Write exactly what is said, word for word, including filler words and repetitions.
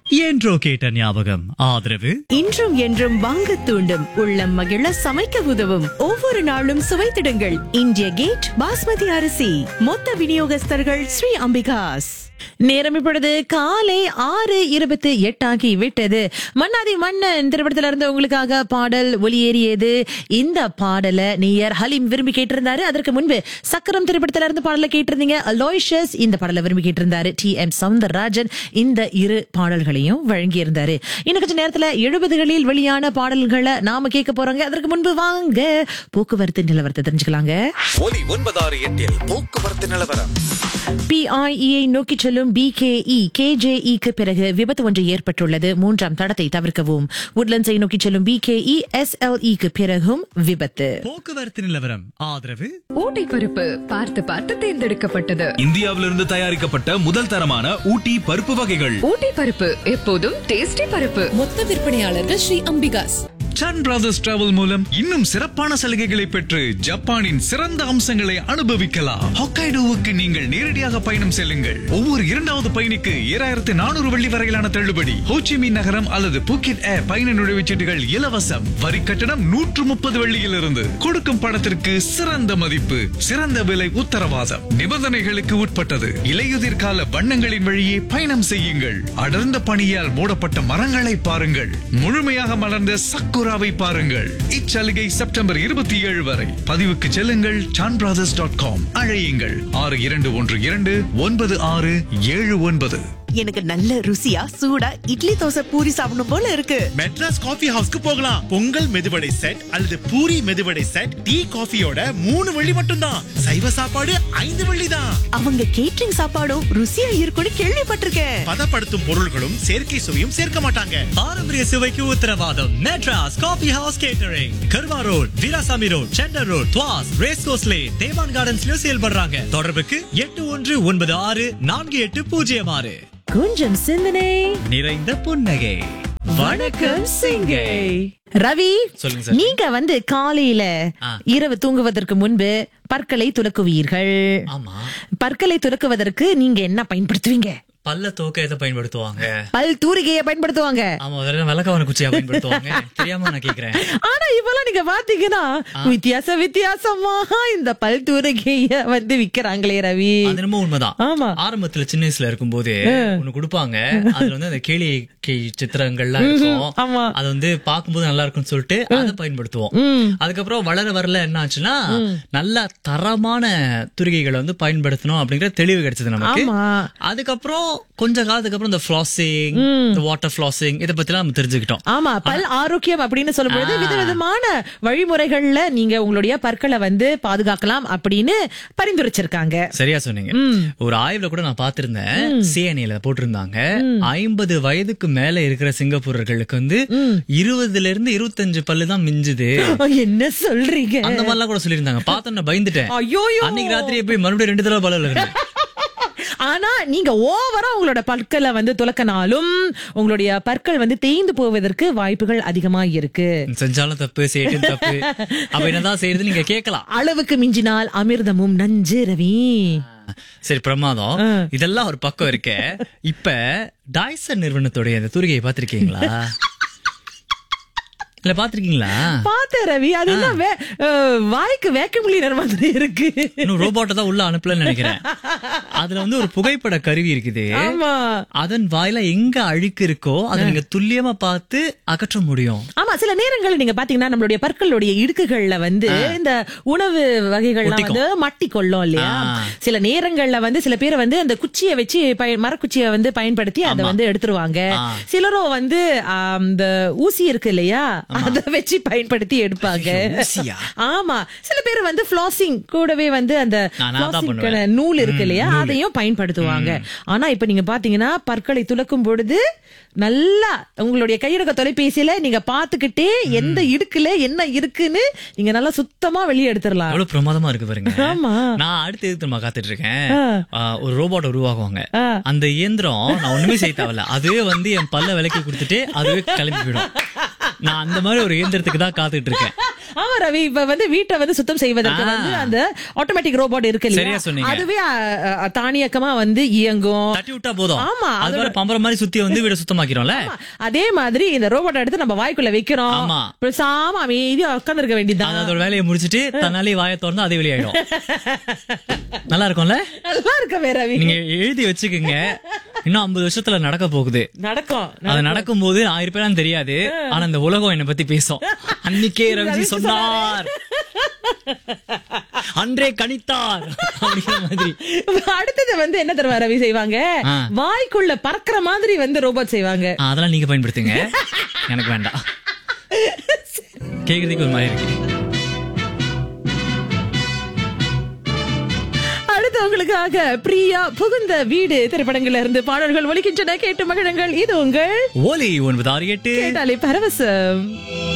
என்றோ கேட்ட ஞாபகம். ஆதரவு இன்றும் என்றும் வாங்க தூண்டும், உள்ளம் மகிழ சமைக்க உதவும், ஒவ்வொரு நாளும் சுவைத்திடுங்கள் இந்திய கேட் பாஸ்மதி அரிசி. மொத்த விநியோகஸ்தர்கள் ஸ்ரீ அம்பிகாஸ். நேரம் இப்பொழுது காலை ஆறு இருபத்தி எட்டாகி விட்டது. மன்னாதி மன்னன் திரைப்படத்தில இருந்து உங்களுக்காக பாடல் ஒலியேறியது. இந்த பாடலை நேயர் ஹலீம் விரும்பி கேட்டிருந்தாரு. அதற்கு முன்பு சக்கரம் திரைப்படத்தில இருந்து பாடலை கேட்டிருந்தீங்க. அலோய்ஷஸ் இந்த பாடலை விரும்பி கேட்டிருந்தாரு. டி எம் சவுந்தரராஜன் இந்த இரு பாடல்களையும் வழங்கி இருந்தாரு. இன்னும் கொஞ்ச நேரத்துல எழுபதுகளில் வெளியான பாடல்களை நாம கேட்க போறோங்க. அதற்கு முன்பு வாங்க போக்குவரத்து நிலவரத்தை தெரிஞ்சுக்கலாங்க. ஒலி ஒன்பதாறு எட்டில் போக்குவரத்து நிலவரம். பிஐஇயை நோக்கி செல்லும் பிகேஇ கேஜேஇக்கு பிறகு விபத்து ஒன்று ஏற்பட்டுள்ளது. மூன்றாம் தடத்தை தவிர்க்கவும். உட்லண்ட்ஸை நோக்கி செல்லும் பிகேஇ எஸ்எல்இக்கு பிறகும் விபத்து. போக்குவரத்து நிலவரம் ஆதரவு ஊட்டி பருப்பு பார்த்து பார்த்து தேர்ந்தெடுக்கப்பட்டது. இந்தியாவிலிருந்து தயாரிக்கப்பட்ட முதல் தரமான ஊட்டி பருப்பு வகைகள். ஊட்டி பருப்பு எப்போதும் டேஸ்டி பருப்பு. மொத்த விற்பனையாளர்கள் Sri Ambika's. Sun brothers travel மூலம் இன்னும் சிறப்பான சலுகைகளை பெற்று ஜப்பானின் சிறந்த அம்சங்களை அனுபவிக்கலாம். ஹொக்கைடோவுக்கு நீங்கள் நேரடியாக பயணம் செல்லுங்கள். ஒவ்வொரு இரண்டாவது பயணிக்கு ஏழாயிரத்து நானூறு வெள்ளி வரையிலான தள்ளுபடி. ஹோச்சிமின் நகரம் அல்லது பூக்கெட் ஏர் பயண நுழைவுச்சீட்டுகள் இலவசம். வரி கட்டணம் நூற்று முப்பது வெள்ளியிலிருந்து. கொடுக்கும் பணத்திற்கு சிறந்த மதிப்பு, சிறந்த விலை உத்தரவாதம். நிபந்தனைகளுக்கு உட்பட்டது. இலையுதிர் கால வண்ணங்களின் வழியே பயணம் செய்யுங்கள். அடர்ந்த பனியால் மூடப்பட்ட மரங்களை பாருங்கள். முழுமையாக மலர்ந்த சக்குராவை பாருங்கள். இச்சலுகை செப்டம்பர் இருபத்தி ஏழு வரை. பதிவுக்கு செல்லுங்கள் சான் பிரதர்ஸ் டாட் காம். அழையுங்கள் ஆறு இரண்டு ஒன்று இரண்டு ஒன்பது ஆறு ஏழு ஒன்பது. எனக்கு நல்ல ருசியா சூடா இட்லி தோசை பூரி சாப்பிடணும் போல இருக்கு. மெட்ராஸ் காஃபி ஹவுஸ்க்கு போகலாம். பொங்கல் மெதுவடை செட் அல்லது பூரி மெதுவடை செட் டீ காஃபியோட மூணு வெள்ளி மட்டும்தான். சைவ சாப்பாடு ஐந்து வெள்ளி தான். அவங்க கேட்டரிங் சாப்பாடும் ருசியா இருக்கும்னு கேள்விப்பட்டிருக்கேன். பதப்படுத்தும் பொருள்களும் செயற்கை சுவையும் சேர்க்க மாட்டாங்க. பாரம்பரிய சுவைக்கு உத்தரவாதம். Madras coffee house catering. கர்வா road, Veerasamy road, centre road, துவாஸ், race course lane, தேவான் கார்டன்ஸ்லயும் செயல்படுறாங்க. தொடர்புக்கு எட்டு ஒன்று ஒன்பது ஆறு நான்கு எட்டு பூஜ்ஜியம் ஆறு. கொஞ்சம் சிந்தனை நிறைந்த புன்னகை. வணக்கம் சிங்கை. ரவி, சொல்லுங்க சார். நீங்க வந்து காலையில ஆ. இரவு தூங்குவதற்கு முன்பு பற்களை துலக்குவீர்கள். ஆமா. பற்களை துலக்குவதற்கு நீங்க என்ன பயன்படுத்துவீங்க? பல்ல தோக்க எதை பயன்படுத்துவாங்க? பல் தூரிகையை பயன்படுத்துவாங்க. ஆமா, விளக்கவன குச்சியா பயன்படுத்துவாங்க. தெரியாம நான் கேக்குறேன். ஆனா இப்பெல்லாம் நீங்க பாத்தீங்கன்னா வித்தியாச வித்தியாசமா இந்த பல் தூரிகைய வந்து விக்கிறாங்களே ரவி. அது என்னமோ உண்மைதான். ஆமா. ஆரம்பத்துல சின்ன வயசுல இருக்கும் போது ஒண்ணு கொடுப்பாங்க. அதுல வந்து அந்த கேலி சித்திரங்கள்லாம் இருக்கும். அது வந்து பாக்கும்போது நல்லா இருக்கும்னு சொல்லிட்டு அதை பயன்படுத்துவோம். அதுக்கப்புறம் வளர வரல என்ன ஆச்சுன்னா நல்ல தரமான தூரிகைகளை வந்து பயன்படுத்தணும் அப்படிங்கிற தெளிவு கிடைச்சது நமக்கு. அதுக்கப்புறம் கொஞ்ச காலத்துக்கு அப்புறம் இந்த ஃப்ளாசிங், இந்த வாட்டர் ஃப்ளாசிங் இத பத்தி நம்ம தெரிஞ்சுக்கிட்டோம். ஆமா, பல் ஆரோக்கியம் அப்படின்னு சொல்லும்போது விதவிதமான வழிமுறைகள்ல நீங்க உங்களுடைய பற்களை வந்து பாதுகாக்கலாம் அப்படின்னு பரிந்துரைச்சிருக்காங்க. சரியா சொன்னீங்க. ஒரு ஆய்வுல கூட நான் பாத்திருந்தேன். சிஎன்ஏல போட்டிருந்தாங்க ஐம்பது வயதுக்கு மேல இருக்கிற சிங்கப்பூரர்களுக்கு வந்து இருபதுல இருந்து இருபத்தஞ்சு பல்லு தான் மிஞ்சுது. என்ன சொல்றீங்க? அந்த மாதிரிலாம் கூட சொல்லியிருந்தாங்க. பார்த்தோம், நான் பயந்துட்டேன். அன்னைக்கு ராத்திரி போய் மறுபடியும் ரெண்டு தடவை பல்ல விழுந்தேன். ஆனா நீங்க ஓவரா உங்களோட பற்களை வந்து துலக்கினாலும் உங்களுடைய பற்கள் வந்து தேய்ந்து போவதற்கு வாய்ப்புகள் அதிகமா இருக்கு. செஞ்சாலும் தப்பு, செய்யட்டும் தப்பு. அப்ப என்னதான் செய்யறது நீங்க கேட்கலாம். அளவுக்கு மிஞ்சினால் அமிர்தமும் நஞ்சு ரவி. சரி, பிரமாதம். இதெல்லாம் ஒரு பக்கம் இருக்க. இப்ப டைசன் நிறுவனத்துடைய அந்த தூரிகையை பாத்திருக்கீங்களா? இல்ல பாத்திருக்கீங்களா? பாத்த ரவி. அது என்ன வாய்க்கு வேக்கம் கிளீனர் மாதிரி இருக்கு. இன்னும் ரோபோட்டை தான் உள்ள அனுப்பலன்னு நினைக்கிறேன். அதுல வந்து ஒரு புகைப்பட கருவி இருக்குது. ஆமா. அதன் வாயில எங்க அழுக்கு இருக்கோ அதை நீங்க துல்லியமா பார்த்து அகற்ற முடியும். ஆமா, சில நேரங்கள்ல நீங்க பாத்தீங்கன்னா நம்மளுடைய பற்களுடைய இடுக்குகள்ல வந்து இந்த உணவு வகைகள்லாம் வந்து மட்டி கொள்ளும் இல்லையா? சில நேரங்கள்ல வந்து சில பேர் வந்து அந்த குச்சியை வச்சு மரக்குச்சியை வந்து பயன்படுத்தி அதை வந்து எடுத்துருவாங்க. சிலரும் வந்து அந்த ஊசி இருக்கு இல்லையா, அத வச்சு பயன்படுத்தி எடுப்பாங்க. ஆமா, சில பேர் வந்து ஃப்ளாசிங் கூடவே வந்து அந்த நூல் இருக்கு இல்லையா, அதையும் பயன்படுத்துவாங்க. ஆனா இப்ப நீங்க பாத்தீங்கன்னா பற்களை துலக்கும் பொழுது நல்லா உங்களுடைய கையடக்க தொலைபேசியில நீங்க பாத்துக்கிட்டே எந்த இடுக்குல என்ன இருக்குன்னு நீங்க நல்லா சுத்தமா வெளியே எடுத்துடலாம். எவ்வளவு பிரமாதமா இருக்கு பாருங்க. ஆமா. நான் அடுத்து எதுக்கு காத்துட்டு இருக்கேன். ஒரு ரோபோட் உருவாகுவாங்க. அந்த இயந்திரம் நான் ஒண்ணுமே செய்ய தேவையில்ல, அதுவே வந்து என் பல்ல விலைக்கு கொடுத்துட்டு அதுவே கிளம்பி போயிடும். நான் அந்த மாதிரி ஒரு இயந்திரத்துக்கு தான் காத்துட்டு இருக்கேன். ஆமா ரவி, இப்ப வந்து வீட்டை வந்து சுத்தம் செய்வதற்கு வந்து அந்த ஆட்டோமேட்டிக் ரோபோட் இருக்கு சரியா சொன்னீங்க. அதுவே தானியக்கமா வந்து இயங்கும். தட்டி விட்டா போதும். ஆமா, அதோட பம்பர மாதிரி சுத்தி வந்து வீட சுத்தமாக்கிறோம்ல. அதே மாதிரி இந்த ரோபோட் எடுத்து நம்ம வாய்க்குள்ள வைக்கிறோம். பேசாம அமைதியா உட்கார்ந்து இருக்க வேண்டியதுதான். அதோட வேலையை முடிச்சிட்டு தன்னாலே வாயை திறந்து அதே வெளியாயிடும். நல்லா இருக்கும்ல? நல்லா இருக்க ரவி. நீங்க எழுதி வச்சுக்கோங்க, இன்னும் ஐம்பது வருஷத்துல நடக்க போகுது. நடக்கும். அது நடக்கும் போது ஆயிரம் பேர் தெரியாது, ஆனா இந்த உலகம் என்ன பத்தி பேசும். அன்னைக்கே ரவி சொன்னார், அன்றே கணித்தார் அப்படிங்கிற மாதிரி. அடுத்தது வந்து என்ன தருவா ரவி செய்வாங்க, வாய்க்குள்ள பறக்கிற மாதிரி வந்து ரோபோட் செய்வாங்க. அதெல்லாம் நீங்க பயன்படுத்துங்க, எனக்கு வேண்டாம். கேக்குறதுக்கு ஒரு மாதிரி இருக்கு. அடுத்து உங்களுக்காக பிரியா புகுந்த வீடு திரைப்படங்கள்ல இருந்து பாடல்கள் ஒலிக்கின்றன, கேட்டு மகிழுங்கள். இது உங்கள் ஒலி ஒன்பது ஆறு எட்டு கேட்டாலே பரவசம்.